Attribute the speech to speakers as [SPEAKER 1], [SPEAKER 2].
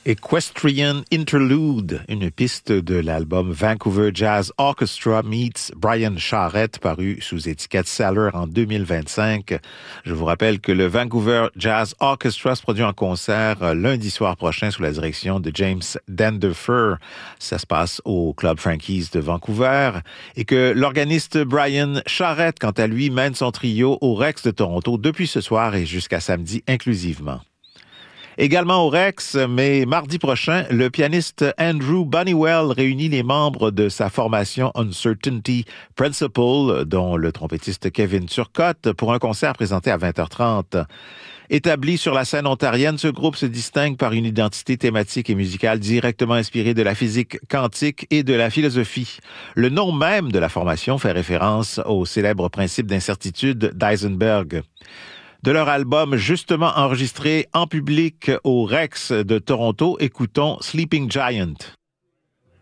[SPEAKER 1] Equestrian Interlude, une piste de l'album Vancouver Jazz Orchestra meets Brian Charrette, paru sous étiquette Cellar en 2025. Je vous rappelle que le Vancouver Jazz Orchestra se produit en concert lundi soir prochain sous la direction de James Denderfer. Ça se passe au Club Frankie's de Vancouver. Et que l'organiste Brian Charrette, quant à lui, mène son trio au Rex de Toronto depuis ce soir et jusqu'à samedi inclusivement. Également au Rex, mais mardi prochain, le pianiste Andrew Bunnywell réunit les membres de sa formation Uncertainty Principle, dont le trompettiste Kevin Turcotte, pour un concert présenté à 20h30. Établi sur la scène ontarienne, ce groupe se distingue par une identité thématique et musicale directement inspirée de la physique quantique et de la philosophie. Le nom même de la formation fait référence au célèbre principe d'incertitude d'Heisenberg. De leur album justement enregistré en public au Rex de Toronto, écoutons Sleeping Giant.